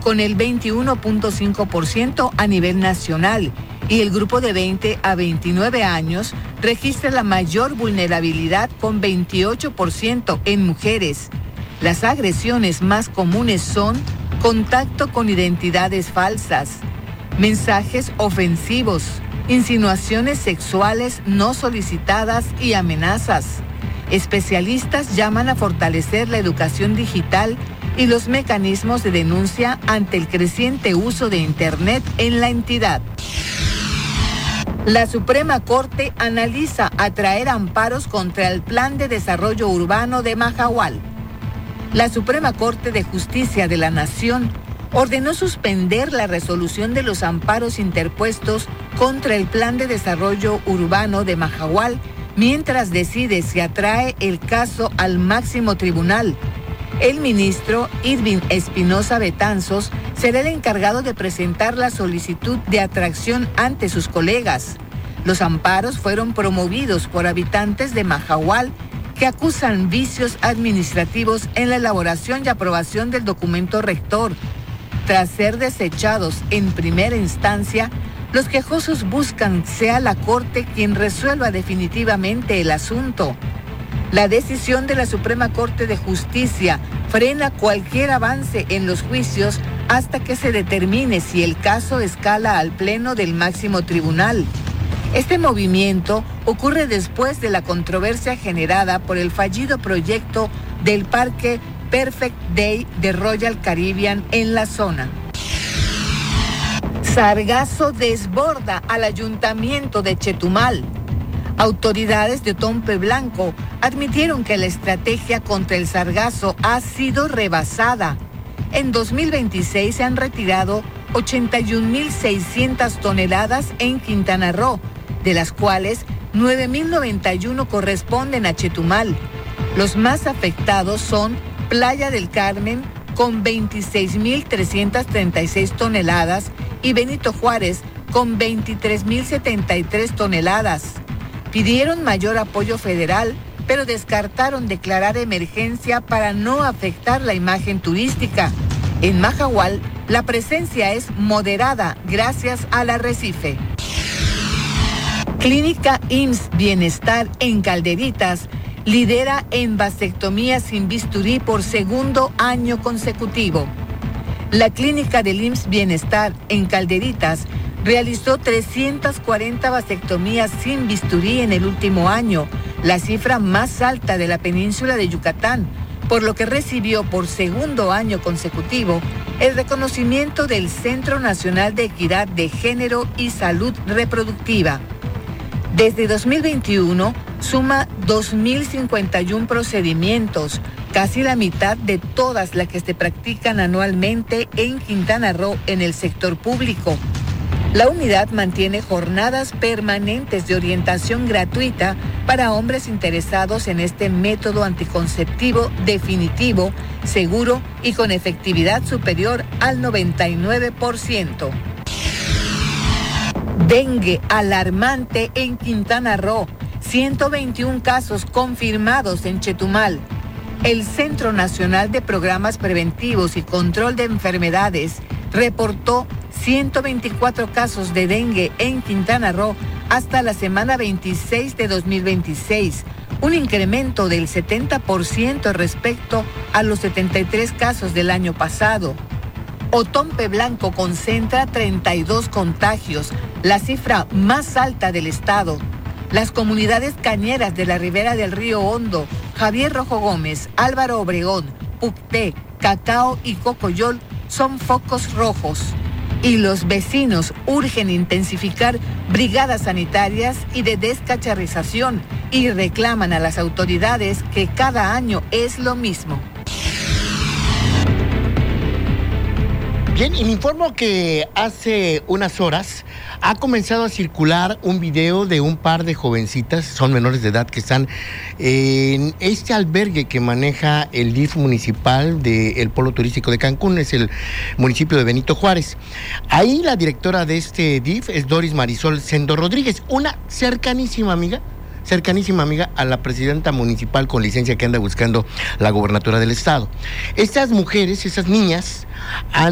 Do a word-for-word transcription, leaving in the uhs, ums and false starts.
con el veintiuno punto cinco por ciento a nivel nacional, y el grupo de veinte a veintinueve años registra la mayor vulnerabilidad con veintiocho por ciento en mujeres. Las agresiones más comunes son contacto con identidades falsas, mensajes ofensivos, insinuaciones sexuales no solicitadas y amenazas. Especialistas llaman a fortalecer la educación digital y los mecanismos de denuncia ante el creciente uso de Internet en la entidad. La Suprema Corte analiza atraer amparos contra el Plan de Desarrollo Urbano de Mahahual. La Suprema Corte de Justicia de la Nación ordenó suspender la resolución de los amparos interpuestos contra el Plan de Desarrollo Urbano de Mahahual mientras decide si atrae el caso al máximo tribunal. El ministro Irving Espinosa Betanzos será el encargado de presentar la solicitud de atracción ante sus colegas. Los amparos fueron promovidos por habitantes de Mahahual que acusan vicios administrativos en la elaboración y aprobación del documento rector. Tras ser desechados en primera instancia, los quejosos buscan sea la Corte quien resuelva definitivamente el asunto. La decisión de la Suprema Corte de Justicia frena cualquier avance en los juicios hasta que se determine si el caso escala al pleno del máximo tribunal. Este movimiento ocurre después de la controversia generada por el fallido proyecto del Parque Perfect Day de Royal Caribbean en la zona. Sargazo desborda al ayuntamiento de Chetumal. Autoridades de Otompe Blanco admitieron que la estrategia contra el sargazo ha sido rebasada. En dos mil veintiséis se han retirado ochenta y un mil seiscientas toneladas en Quintana Roo, de las cuales nueve mil noventa y uno corresponden a Chetumal. Los más afectados son Playa del Carmen, con veintiséis mil trescientas treinta y seis toneladas, y Benito Juárez, con veintitrés mil setenta y tres toneladas. Pidieron mayor apoyo federal, pero descartaron declarar emergencia para no afectar la imagen turística. En Mahahual, la presencia es moderada gracias al arrecife. Clínica I M S S Bienestar en Calderitas lidera en vasectomía sin bisturí por segundo año consecutivo. La clínica del I M S S Bienestar en Calderitas realizó trescientas cuarenta vasectomías sin bisturí en el último año, la cifra más alta de la península de Yucatán, por lo que recibió por segundo año consecutivo el reconocimiento del Centro Nacional de Equidad de Género y Salud Reproductiva. Desde dos mil veintiuno suma dos mil cincuenta y uno procedimientos, casi la mitad de todas las que se practican anualmente en Quintana Roo en el sector público. La unidad mantiene jornadas permanentes de orientación gratuita para hombres interesados en este método anticonceptivo definitivo, seguro y con efectividad superior al noventa y nueve por ciento. Dengue alarmante en Quintana Roo, ciento veintiún casos confirmados en Chetumal. El Centro Nacional de Programas Preventivos y Control de Enfermedades reportó ciento veinticuatro casos de dengue en Quintana Roo hasta la semana veintiséis de dos mil veintiséis, un incremento del setenta por ciento respecto a los setenta y tres casos del año pasado. Otompe Blanco concentra treinta y dos contagios, la cifra más alta del estado. Las comunidades cañeras de la ribera del río Hondo, Javier Rojo Gómez, Álvaro Obregón, Pucté, Cacao y Cocoyol son focos rojos. Y los vecinos urgen intensificar brigadas sanitarias y de descacharrización y reclaman a las autoridades que cada año es lo mismo. Bien, y me informo que hace unas horas ha comenzado a circular un video de un par de jovencitas, son menores de edad, que están en este albergue que maneja el D I F municipal del Polo Turístico de Cancún, es el municipio de Benito Juárez. Ahí la directora de este D I F es Doris Marisol Sendo Rodríguez, una cercanísima amiga, cercanísima amiga a la presidenta municipal con licencia que anda buscando la gobernatura del estado. Estas mujeres, esas niñas, han